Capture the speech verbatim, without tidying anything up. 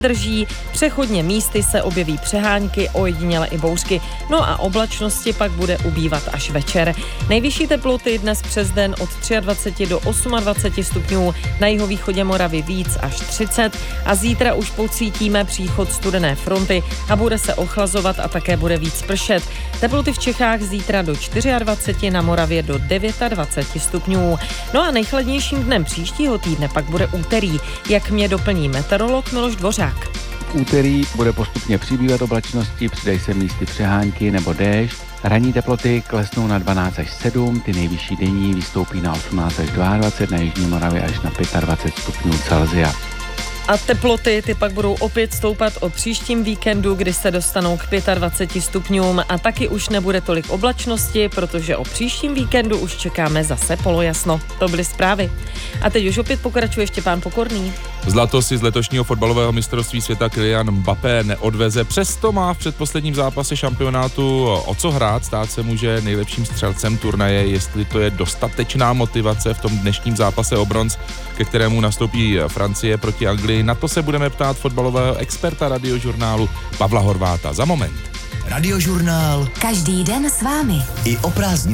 drží, přechodně místy se objeví přehánky, ojediněle i bouřky, no a oblačnosti pak bude ubývat až večer. Nejvyšší teploty dnes přes den od dvacet tři do dvaceti osmi stupňů, na jihovýchodě Moravy víc až třicet a zítra už pocítíme příchod studené fronty a bude se ochlazovat a také bude víc pršet. Teploty v Čechách zítra do dvacet čtyři, na Moravě do dvacet devět stupňů. No a nejchladnějším dnem příštího týdne pak bude úterý, jak mě doplní meteorolog Miloš Dvořák. V úterý bude postupně přibývat oblačnosti, přidají se místy přehánky nebo déšť. Ranní teploty klesnou na dvanáct až sedm, ty nejvyšší denní vystoupí na osmnáct až dvacet dva, na jižní Moravě až na dvacet pět stupňů Celsia. A teploty ty pak budou opět stoupat o příštím víkendu, kdy se dostanou k dvaceti pěti stupňům a taky už nebude tolik oblačnosti, protože o příštím víkendu už čekáme zase polojasno. To byly zprávy. A teď už opět pokračuje Štěpán Pokorný. Zlato si z letošního fotbalového mistrovství světa Kylian Mbappé neodveze, přesto má v předposledním zápase šampionátu o co hrát, stát se může nejlepším střelcem turnaje, jestli to je dostatečná motivace v tom dnešním zápase o bronz, ke kterému nastoupí Francie proti Anglii. Na to se budeme ptát fotbalového experta Radiožurnálu Pavla Horváta za moment. Radiožurnál. Každý den s vámi. I o prázdninách.